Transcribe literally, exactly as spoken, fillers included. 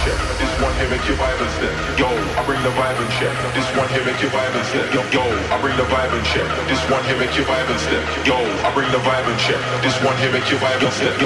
check. This one here make you vibe and step. Yo, I bring the vibe and check. This one here make you vibe and step. Yo, yo, I bring the vibe and check. This one here make you vibe and step. Yo, I bring the vibe and check. This one here make you vibe and step.